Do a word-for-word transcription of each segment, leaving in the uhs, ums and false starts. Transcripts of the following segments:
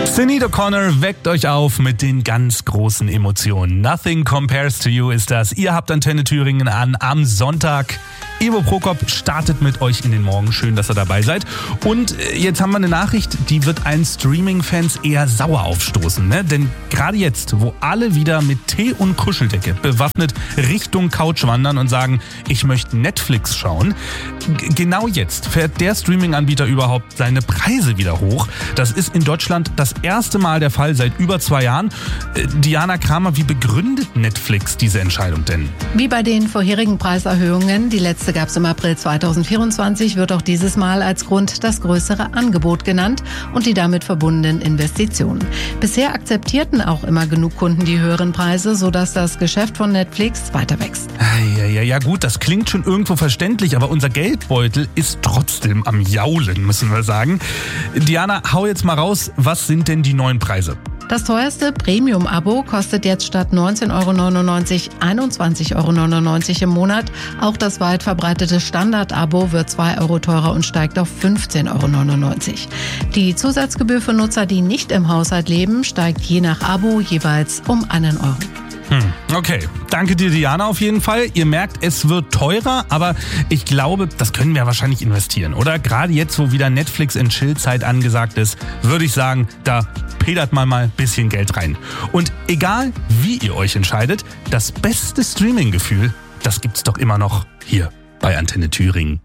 Sinéad O'Connor weckt euch auf mit den ganz großen Emotionen. Nothing Compares to You ist das. Ihr habt Antenne Thüringen an am Sonntag. Ivo Prokop startet mit euch in den Morgen. Schön, dass ihr dabei seid. Und jetzt haben wir eine Nachricht, die wird allen Streaming-Fans eher sauer aufstoßen. Ne? Denn gerade jetzt, wo alle wieder mit Tee und Kuscheldecke bewaffnet Richtung Couch wandern und sagen, ich möchte Netflix schauen, g- genau jetzt fährt der Streaming-Anbieter überhaupt seine Preise wieder hoch. Das ist in Deutschland das erste Mal der Fall seit über zwei Jahren. Äh, Diana Kramer, wie begründet Netflix diese Entscheidung denn? Wie bei den vorherigen Preiserhöhungen, die letzte gab es im April zweitausendvierundzwanzig, wird auch dieses Mal als Grund das größere Angebot genannt und die damit verbundenen Investitionen. Bisher akzeptierten auch immer genug Kunden die höheren Preise, sodass das Geschäft von Netflix weiter wächst. Ja, ja, ja gut, das klingt schon irgendwo verständlich, aber unser Geldbeutel ist trotzdem am Jaulen, müssen wir sagen. Diana, hau jetzt mal raus, was sind denn die neuen Preise? Das teuerste Premium-Abo kostet jetzt statt neunzehn Euro neunundneunzig einundzwanzig Euro neunundneunzig im Monat. Auch das weit verbreitete Standard-Abo wird zwei Euro teurer und steigt auf fünfzehn Euro neunundneunzig. Die Zusatzgebühr für Nutzer, die nicht im Haushalt leben, steigt je nach Abo jeweils um einen Euro. Hm, okay, danke dir, Diana, auf jeden Fall. Ihr merkt, es wird teurer, aber ich glaube, das können wir wahrscheinlich investieren, oder? Gerade jetzt, wo wieder Netflix in Chill-Zeit angesagt ist, würde ich sagen, da pedert man mal ein bisschen Geld rein. Und egal, wie ihr euch entscheidet, das beste Streaming-Gefühl, das gibt's doch immer noch hier bei Antenne Thüringen.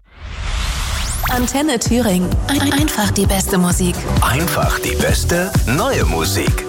Antenne Thüringen. Ein- Einfach die beste Musik. Einfach die beste neue Musik.